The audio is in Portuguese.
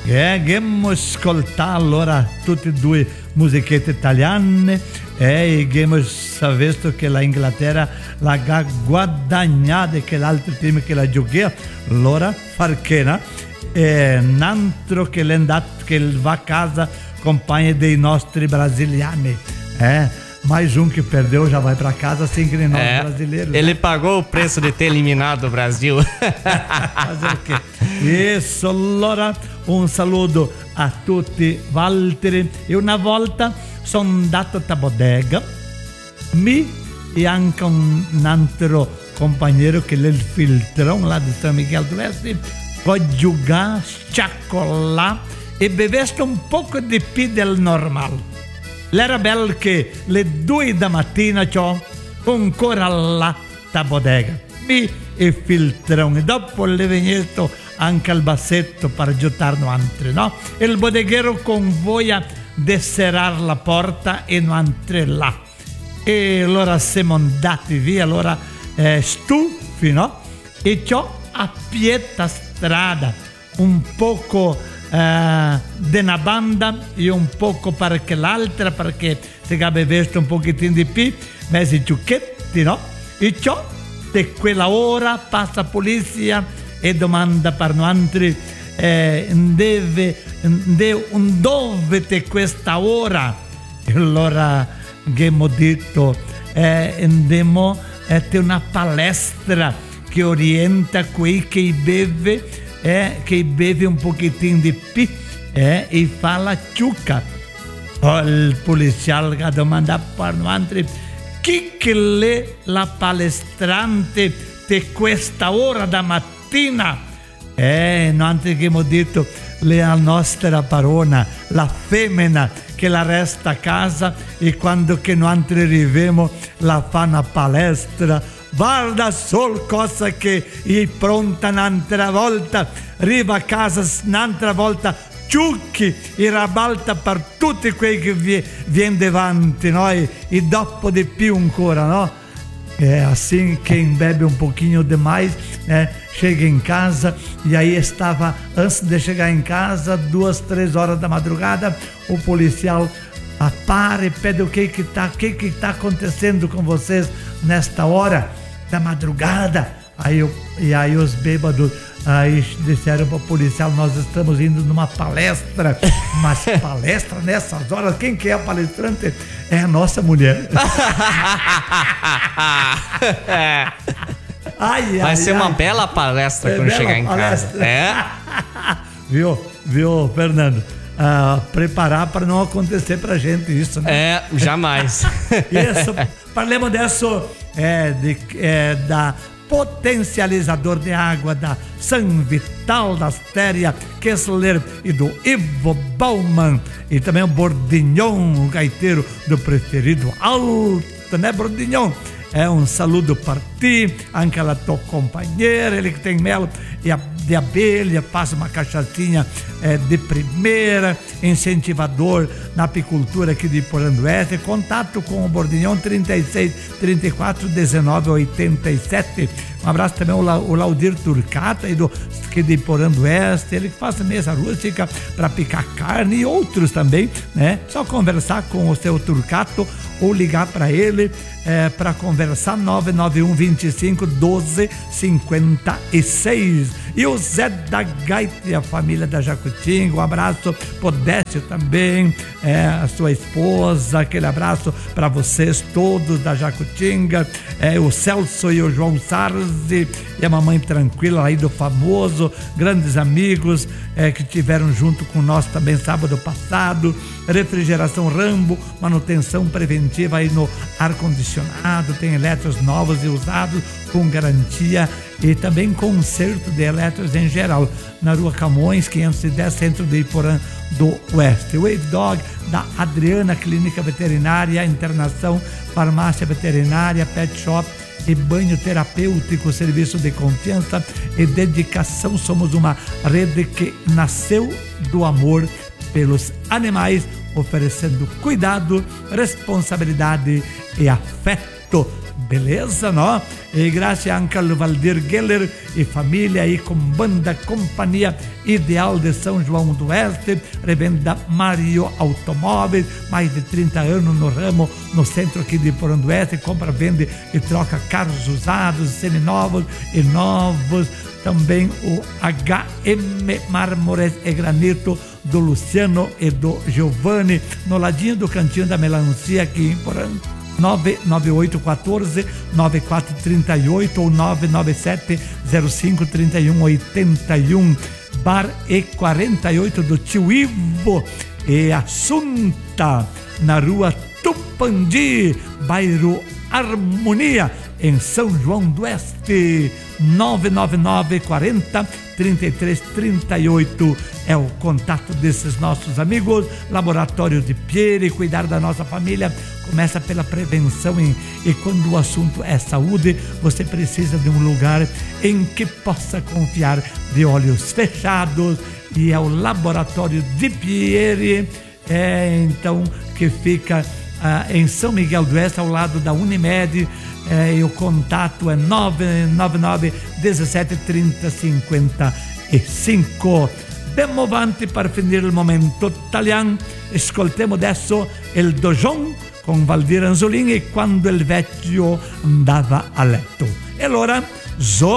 Abbiamo ascoltato allora tutte e due musichette italiane e abbiamo visto che l'Inghilterra l'ha guadagnata, che l'altro team che la gioca, allora Farchena, e un altro che l'è andato, che va a casa, compagno dei nostri brasiliani. Mais um que perdeu já vai para casa sem que nem nós brasileiros. Ele pagou o preço de ter eliminado o Brasil. Fazer o quê? Isso, allora un saluto a tutti, Walter. E una volta sono andato a bodega, e anche un altro compagno che è il filtrão lá di San Miguel do Oeste, a giocare, sciaccolare e beveste un poco di più del normale. L'era bello che le 2 da mattina c'ho ancora là da bodega. E filtrão. E dopo le venieto anche al bassetto per aiutarno altri, no? E il bodeghero con voglia di serrare la porta e non entrare là. E allora siamo andati via, allora stufi, no? E c'ho a pieta strada un poco de una banda e un poco perché l'altra, perché si cabe visto un pochettino di più, mezzi giucchetti, no? E ciò, di quella ora passa la polizia e domanda per noi dove è questa ora? E allora abbiamo detto andiamo a una palestra che orienta quei che beve che beve un pochettino di più e fa la ciucca. Il poliziale ha domandato per noi chi che è la palestrante di questa ora da mattina. Noi abbiamo detto la nostra parona, la femmina che la resta a casa e quando che noi arriviamo la fa una palestra. Guarda solo cosa che è pronta un'altra volta, arriva a casa un'altra volta, ciucchi e rabalta per tutti quelli che viene davanti, no? E dopo di più ancora, no? Assim quem bebe um pouquinho demais, chega em casa e aí estava, antes de chegar em casa, 2, 3 horas da madrugada, o policial para e pede o que está acontecendo com vocês nesta hora da madrugada. Aí os bêbados disseram para o policial: nós estamos indo numa palestra. Mas palestra nessas horas? Quem que é a palestrante? É a nossa mulher. Vai ser uma bela palestra quando chegar em casa. Viu, Fernando? Preparar para não acontecer pra gente isso, né? Jamais. Isso, parlemos disso da potencializador de água da San Vital das Téria, Kessler e do Ivo Bauman, e também o Bordignon, o gaiteiro do preferido alto, né, Bordignon? Um saludo para ti, anche la tua companheira, ele que tem mel de abelha, passa uma cachaçinha de primeira, incentivador na apicultura aqui de Porã do Oeste. Contato com o Bordignon 36 34 19 87. Um abraço também ao Laudir Turcata, que de Porã do Oeste, ele que faz mesa rústica para picar carne e outros também, né? Só conversar com o seu Turcato ou ligar para ele para conversar 991 25 12 56. E o Zé da Gaita e a família da Jacutinga, um abraço pro Décio também, a sua esposa, aquele abraço para vocês todos da Jacutinga, o Celso e o João Sarzi e a mamãe Tranquila aí do famoso, grandes amigos que estiveram junto com nós também sábado passado. Refrigeração Rambo, manutenção preventiva aí no ar-condicionado, tem elétricos novos e usados com garantia e também conserto de elétricos em geral, na Rua Camões 510, centro de Iporã do Oeste. Wave Dog da Adriana, clínica veterinária, internação, farmácia veterinária, pet shop e banho terapêutico, serviço de confiança e dedicação. Somos uma rede que nasceu do amor pelos animais, oferecendo cuidado, responsabilidade e afeto Beleza, não? E graças a Uncle Valdir Geller e família aí com banda Companhia Ideal de São João do Oeste, revenda Mario Automóveis, mais de 30 anos no ramo, no centro aqui de Porão do Oeste, compra, vende e troca carros usados, seminovos e novos. Também o HM Mármores e Granito do Luciano e do Giovanni, no ladinho do Cantinho da Melancia aqui em Porão. 99814-9438 ou 997-05-3181. Bar E48 do Tio Ivo e Assunta, na rua Tupandi, bairro Harmonia, em São João do Oeste. 999-40-3338 é o contato desses nossos amigos. Laboratório de Pierre, cuidar da nossa família começa pela prevenção e quando o assunto é saúde, você precisa de um lugar em que possa confiar, de olhos fechados, e é o Laboratório de Pierre, então, que fica em São Miguel do Oeste, ao lado da Unimed. E o contato é 999 17 30 55. Abbiamo avanti per finire il momento italiano. Ascoltiamo adesso il Dojon con Valdir Anzolin e quando il vecchio andava a letto. E allora